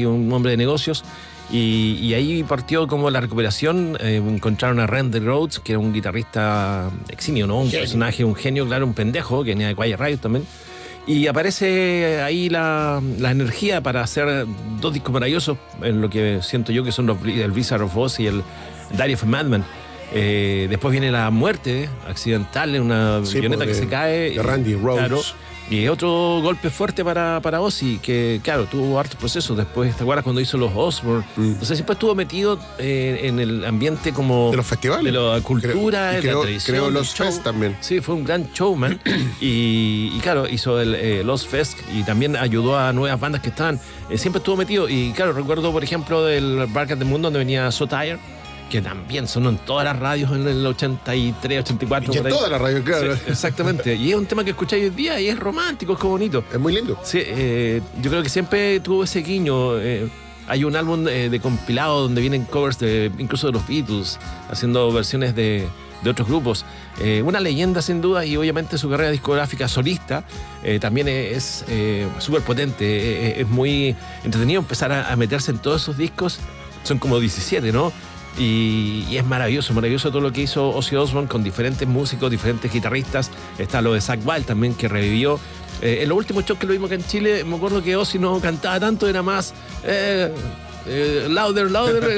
y un hombre de negocios. Y ahí partió como la recuperación. Encontraron a Randy Rhoads, que era un guitarrista eximio, ¿no? Un personaje, un genio, claro, un pendejo, que venía de Quiet Riot también. Y aparece ahí la energía para hacer 2 discos maravillosos, en lo que siento yo que son el Wizard of Oz y el Diary of a Madman. Después viene la muerte accidental en una avioneta que se cae. De Randy Rhoads. Claro, y otro golpe fuerte para Ozzy, que claro, tuvo hartos procesos después. ¿Te acuerdas cuando hizo los Osbourne? Entonces siempre estuvo metido en el ambiente como... de los festivales. De la cultura, de la televisión. Creo los Fest también. Sí, fue un gran showman. y claro, hizo el Lost Fest y también ayudó a nuevas bandas que estaban. Siempre estuvo metido. Y claro, recuerdo, por ejemplo, del Bark at the Moon, donde venía So Tired, que también sonó en todas las radios en el 83, 84. Y en todas las radios, claro. Sí, exactamente. Y es un tema que escucháis hoy día y es romántico, es como bonito. Es muy lindo. Sí, yo creo que siempre tuvo ese guiño. Hay un álbum de compilado donde vienen covers incluso de los Beatles, haciendo versiones de otros grupos. Una leyenda sin duda, y obviamente su carrera discográfica solista también es súper potente. Es muy entretenido empezar a meterse en todos esos discos. Son como 17, ¿no? Y es maravilloso todo lo que hizo Ozzy Osbourne con diferentes músicos, diferentes guitarristas. Está lo de Zakk Wylde también, que revivió. En los últimos shows que lo vimos acá en Chile, me acuerdo que Ozzy no cantaba tanto, era más louder.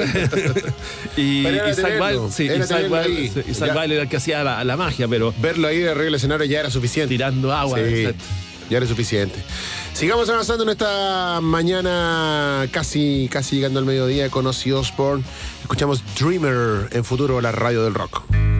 y Zakk Wylde era el que hacía la magia, pero verlo ahí de arriba del escenario ya era suficiente. Tirando agua. Sí, ya era suficiente. Sigamos avanzando en esta mañana casi llegando al mediodía con Ozzy Osbourne. Escuchamos Dreamer en Futuro, la radio del rock.